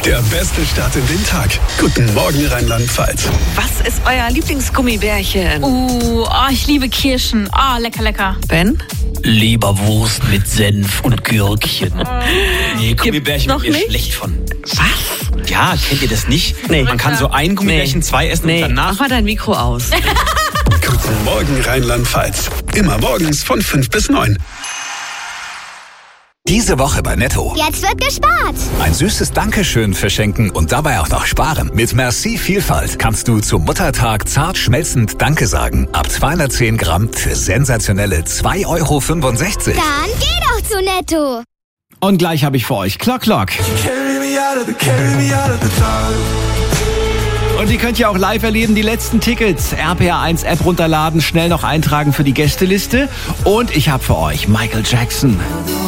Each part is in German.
Der beste Start in den Tag. Guten Morgen Rheinland-Pfalz. Was ist euer Lieblingsgummibärchen? Ich liebe Kirschen. Lecker, lecker. Ben? Leberwurst mit Senf und Gürkchen. Nee, Gummibärchen noch wird mir nicht? schlecht von. Was? Ja, kennt ihr das nicht? Nee. Man kann so ein Gummibärchen, zwei essen und danach... Mach mal dein Mikro aus. Guten Morgen Rheinland-Pfalz. Immer morgens von 5 bis 9. Diese Woche bei Netto. Jetzt wird gespart. Ein süßes Dankeschön verschenken und dabei auch noch sparen. Mit Merci Vielfalt kannst du zum Muttertag zart schmelzend Danke sagen. Ab 210 Gramm für sensationelle 2,65 Euro. Dann geh doch zu Netto. Und gleich habe ich für euch Clock Clock. Und die könnt ihr auch live erleben, die letzten Tickets. RPR1 App runterladen, schnell noch eintragen für die Gästeliste. Und ich habe für euch Michael Jackson.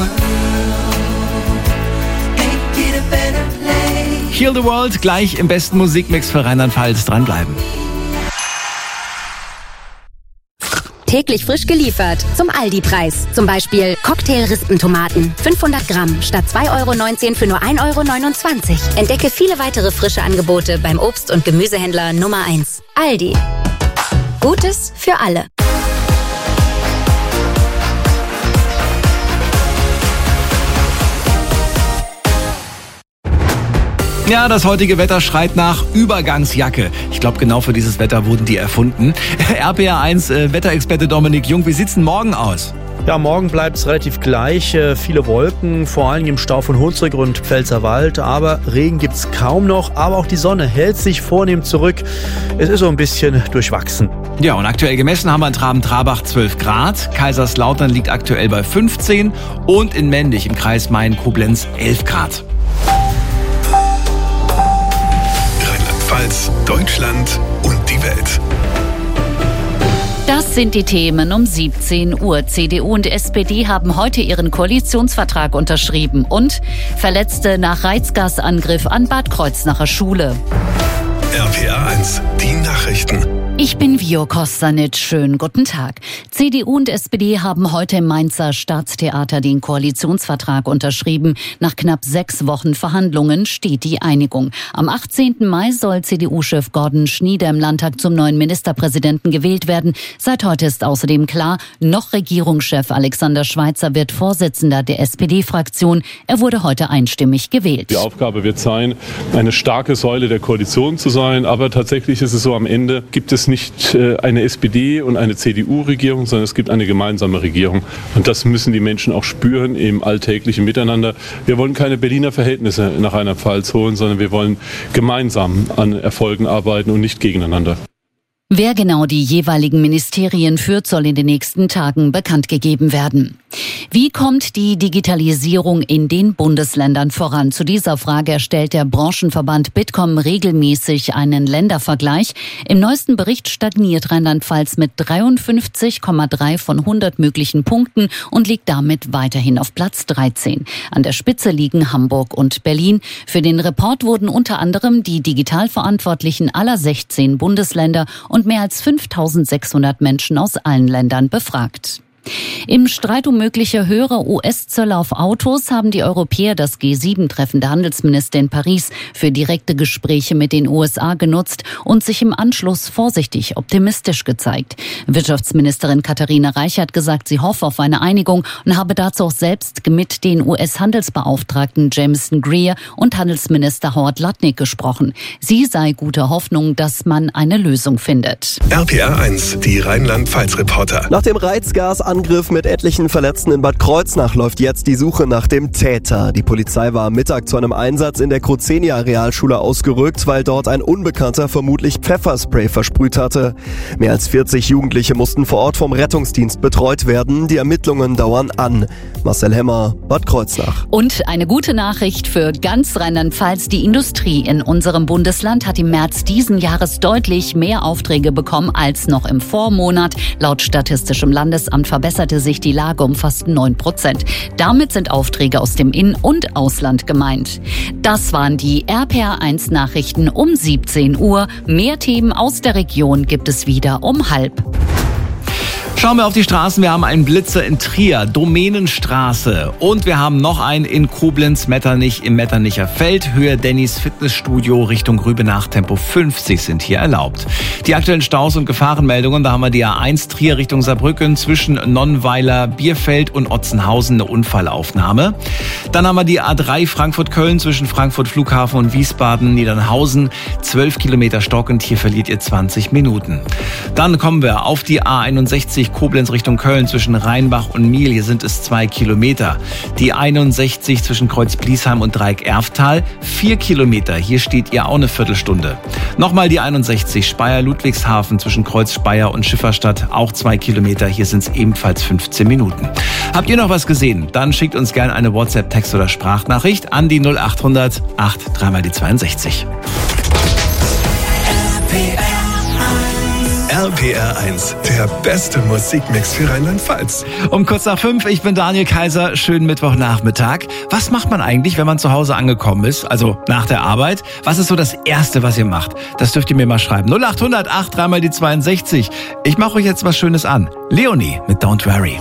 Heal the World, gleich im besten Musikmix für Rheinland-Pfalz. Dranbleiben. Täglich frisch geliefert zum Aldi-Preis. Zum Beispiel Cocktail-Rispentomaten. 500 Gramm statt 2,19 € für nur 1,29 €. Entdecke viele weitere frische Angebote beim Obst- und Gemüsehändler Nummer 1. Aldi. Gutes für alle. Ja, das heutige Wetter schreit nach Übergangsjacke. Ich glaube, genau für dieses Wetter wurden die erfunden. RPR1 Wetterexperte Dominik Jung, wie sieht's denn morgen aus? Ja, morgen bleibt es relativ gleich. Viele Wolken, vor allem im Stau von Hunsrück und Pfälzerwald. Aber Regen gibt's kaum noch. Aber auch die Sonne hält sich vornehm zurück. Es ist so ein bisschen durchwachsen. Ja, und aktuell gemessen haben wir in Traben-Trabach 12 Grad. Kaiserslautern liegt aktuell bei 15. Und in Mendig im Kreis Main-Koblenz 11 Grad. Rheinland-Pfalz, Deutschland und die Welt. Das sind die Themen um 17 Uhr. CDU und SPD haben heute ihren Koalitionsvertrag unterschrieben und Verletzte nach Reizgasangriff an Bad Kreuznacher Schule. RPR1, die Nachrichten. Ich bin Vio Kostanic. Schönen guten Tag. CDU und SPD haben heute im Mainzer Staatstheater den Koalitionsvertrag unterschrieben. Nach knapp 6 Wochen Verhandlungen steht die Einigung. Am 18. Mai soll CDU-Chef Gordon Schnieder im Landtag zum neuen Ministerpräsidenten gewählt werden. Seit heute ist außerdem klar, noch Regierungschef Alexander Schweitzer wird Vorsitzender der SPD-Fraktion. Er wurde heute einstimmig gewählt. Die Aufgabe wird sein, eine starke Säule der Koalition zu sein. Aber tatsächlich ist es so, am Ende gibt es nicht eine SPD und eine CDU-Regierung, sondern es gibt eine gemeinsame Regierung. Und das müssen die Menschen auch spüren im alltäglichen Miteinander. Wir wollen keine Berliner Verhältnisse nach Rheinland-Pfalz holen, sondern wir wollen gemeinsam an Erfolgen arbeiten und nicht gegeneinander. Wer genau die jeweiligen Ministerien führt, soll in den nächsten Tagen bekannt gegeben werden. Wie kommt die Digitalisierung in den Bundesländern voran? Zu dieser Frage erstellt der Branchenverband Bitkom regelmäßig einen Ländervergleich. Im neuesten Bericht stagniert Rheinland-Pfalz mit 53,3 von 100 möglichen Punkten und liegt damit weiterhin auf Platz 13. An der Spitze liegen Hamburg und Berlin. Für den Report wurden unter anderem die Digitalverantwortlichen aller 16 Bundesländer und mehr als 5.600 Menschen aus allen Ländern befragt. Im Streit um mögliche höhere US-Zölle auf Autos haben die Europäer das G7-Treffen der Handelsminister in Paris für direkte Gespräche mit den USA genutzt und sich im Anschluss vorsichtig optimistisch gezeigt. Wirtschaftsministerin Katharina Reich hat gesagt, sie hoffe auf eine Einigung und habe dazu auch selbst mit den US-Handelsbeauftragten Jameson Greer und Handelsminister Howard Lutnick gesprochen. Sie sei guter Hoffnung, dass man eine Lösung findet. RPR1, die Rheinland-Pfalz-Reporter. Nach dem Reizgasangriff mit etlichen Verletzten in Bad Kreuznach läuft jetzt die Suche nach dem Täter. Die Polizei war am Mittag zu einem Einsatz in der Crozenia-Realschule ausgerückt, weil dort ein Unbekannter vermutlich Pfefferspray versprüht hatte. Mehr als 40 Jugendliche mussten vor Ort vom Rettungsdienst betreut werden. Die Ermittlungen dauern an. Marcel Hemmer, Bad Kreuznach. Und eine gute Nachricht für ganz Rheinland-Pfalz. Die Industrie in unserem Bundesland hat im März diesen Jahres deutlich mehr Aufträge bekommen als noch im Vormonat. Laut Statistischem Landesamt verbesserte sich die Lage um fast 9%. Damit sind Aufträge aus dem In- und Ausland gemeint. Das waren die RPR1 Nachrichten um 17 Uhr. Mehr Themen aus der Region gibt es wieder um 12:30. Schauen wir auf die Straßen. Wir haben einen Blitzer in Trier, Domänenstraße. Und wir haben noch einen in Koblenz, Metternich im Metternicher Feld. Höhe Dennys Fitnessstudio Richtung Rübenach, Tempo 50 sind hier erlaubt. Die aktuellen Staus und Gefahrenmeldungen, da haben wir die A1 Trier Richtung Saarbrücken zwischen Nonnweiler, Bierfeld und Otzenhausen eine Unfallaufnahme. Dann haben wir die A3 Frankfurt-Köln zwischen Frankfurt Flughafen und Wiesbaden-Niedernhausen. 12 Kilometer stockend, hier verliert ihr 20 Minuten. Dann kommen wir auf die A61 Koblenz Richtung Köln zwischen Rheinbach und Miel. Hier sind es 2 Kilometer. Die 61 zwischen Kreuz-Bliesheim und Dreieck-Erftal 4 Kilometer. Hier steht ihr auch eine Viertelstunde. Nochmal die 61 Speyer-Ludwigshafen zwischen Kreuz-Speyer und Schifferstadt auch 2 Kilometer. Hier sind es ebenfalls 15 Minuten. Habt ihr noch was gesehen? Dann schickt uns gerne eine WhatsApp, Text oder Sprachnachricht an die 0800 83 mal die 62. RPR 1, der beste Musikmix für Rheinland-Pfalz. Um kurz nach 5, ich bin Daniel Kaiser, schönen Mittwochnachmittag. Was macht man eigentlich, wenn man zu Hause angekommen ist, also nach der Arbeit? Was ist so das Erste, was ihr macht? Das dürft ihr mir mal schreiben. 0800 83 mal die 62. Ich mache euch jetzt was Schönes an. Leonie mit Don't Worry.